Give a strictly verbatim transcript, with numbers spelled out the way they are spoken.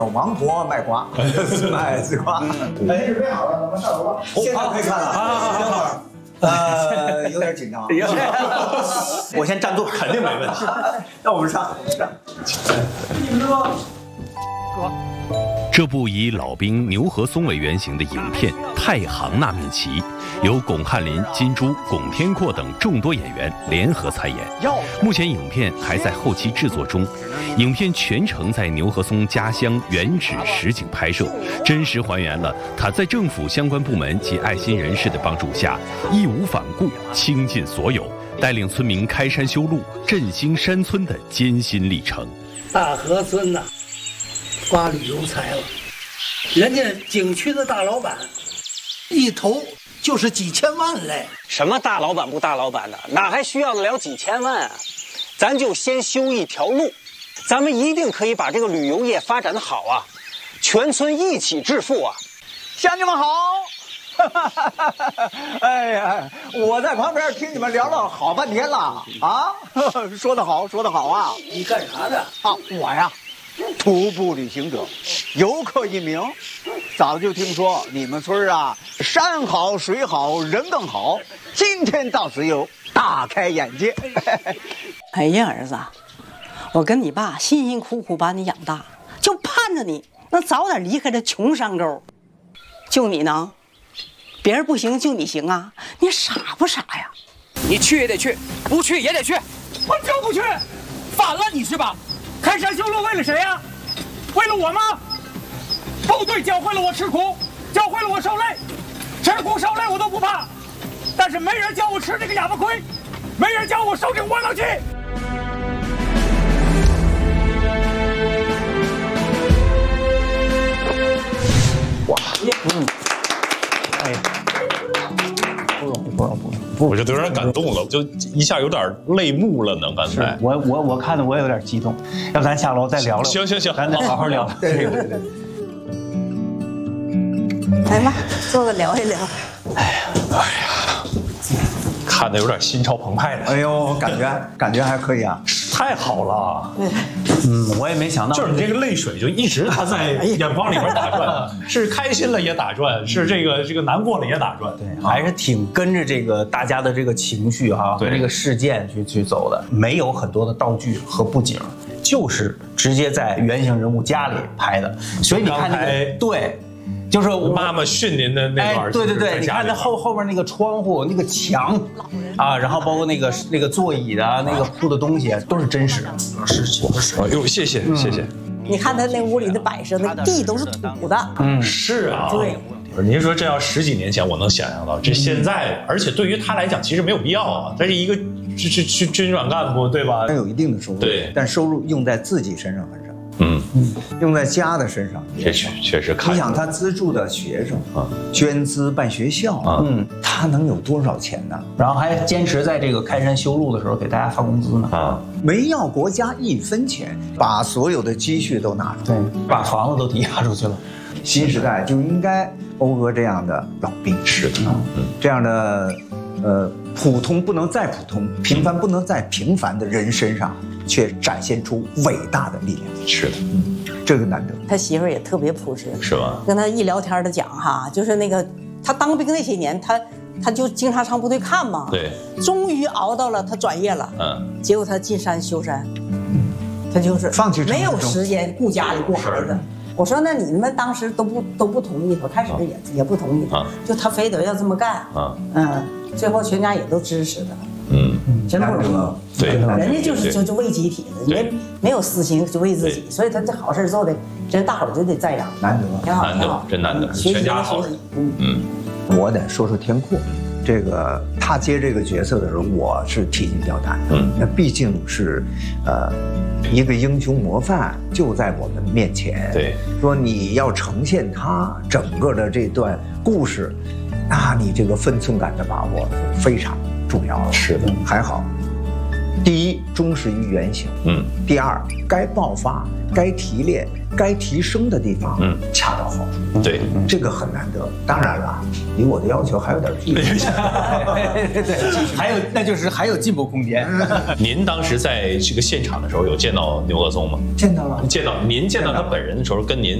王婆卖瓜，自卖自夸。哎，准备好了，咱们上楼吧。现在可以看了。好好好好好。呃，有点紧张。我先站住， 肯定没问题。 那我们上。你们说， 哥。这部以老兵牛和松为原型的影片《太行那面旗》，由巩汉林、金珠、巩天阔等众多演员联合参演。目前影片还在后期制作中，影片全程在牛和松家乡原址实景拍摄，真实还原了他在政府相关部门及爱心人士的帮助下，义无反顾、倾尽所有，带领村民开山修路、振兴山村的艰辛历程。 大河村呐、啊。发旅游财了，人家景区的大老板，一投就是几千万嘞。 什么大老板不大老板的，哪还需要得了几千万啊？咱就先修一条路，咱们一定可以把这个旅游业发展的好啊，全村一起致富啊！ 乡亲们好！哎呀，我在旁边听你们聊了好半天了啊！说得好，说得好啊！ 你干啥的？ 啊，我呀。徒步旅行者，游客一名，早就听说你们村啊，山好水好人更好，今天到此又大开眼界。 哎呀，儿子，我跟你爸辛辛苦苦把你养大，就盼着你能早点离开这穷山沟。就你能，别人不行就你行啊？你傻不傻呀？ 你去也得去，不去也得去。 我就不去，反了你是吧？开山修路为了谁呀、啊？为了我吗？部队教会了我吃苦，教会了我受累，吃苦受累我都不怕，但是没人教我吃这个哑巴亏，没人教我受这窝囊气。 哇，嗯，哎，不容易，不容易，不容易。 我就有点感动了，就一下有点泪目了呢。刚才我我我看的我也有点激动，要不咱下楼再聊聊？ 行行行， 咱再好好聊。 对对对对。 来吧，坐着聊一聊。 哎呀，哎呀，看的有点心潮澎湃了。 哎呦，感觉感觉还可以啊， 太好了。 对， 嗯，我也没想到， 就是你这个泪水就一直它在眼眶里边打转，是开心了也打转，是这个这个难过了也打转。 对，还是挺跟着这个大家的这个情绪哈，和这个事件去去走的，没有很多的道具和布景，就是直接在原型人物家里拍的，所以你看那个对。就是妈妈训您的那段， 哎，对对对，你看那后后面那个窗户、那个墙，啊，然后包括那个那个座椅的、那个铺的东西，都是真实的。 是是是，哎呦，谢谢谢谢。 你看他那屋里的摆设，那地都是土的。 嗯，是啊。 对。 您说这要十几年前，我能想象到，这现在，而且对于他来讲，其实没有必要啊。他是一个军军军转干部，对吧？ 他有一定的收入， 对， 但收入用在自己身上很少。 嗯嗯， 用在家的身上， 确实确实看。 你想他资助的学生啊，捐资办学校啊，嗯，他能有多少钱呢？ 然后还坚持在这个开山修路的时候给大家发工资呢啊，没要国家一分钱，把所有的积蓄都拿出来， 对，把房子都抵押出去了。 新时代就应该讴歌这样的老兵， 是的， 嗯，这样的呃普通不能再普通，平凡不能再平凡的人身上，却展现出伟大的力量。 是的， 嗯，这个难得。 他媳妇儿也特别朴实， 是吧？ 跟他一聊天的讲哈，就是那个他当兵那些年，他他就经常上部队看嘛， 对， 终于熬到了他转业了，嗯，结果他进山修山，他就是放弃没有时间顾家里顾孩子。我说那你们当时都不都不同意，我开始也也不同意，啊，就他非得要这么干，啊，嗯，最后全家也都支持他，嗯，真不容易， 对， 人家就是就就为集体的，没没有私心，就为自己，所以他这好事做的，真大伙儿就得赞扬， 难得， 挺好， 难得，真难得，全家好， 嗯嗯， 我得说说天阔。这个他接这个角色的时候，我是提心吊胆的。嗯，那毕竟是，呃，一个英雄模范就在我们面前。 对， 说你要呈现他整个的这段故事，那你这个分寸感的把握非常重要。 是的， 还好， 第一，忠实于原型， 嗯； 第二，该爆发、该提炼、该提升的地方，嗯，恰到好处。 对， 这个很难得。当然了，离我的要求还有点距离。 对，还有那就是还有进步空间。 您当时在这个现场的时候，有见到牛和松吗？ 见到了。 见到您见到他本人的时候，跟您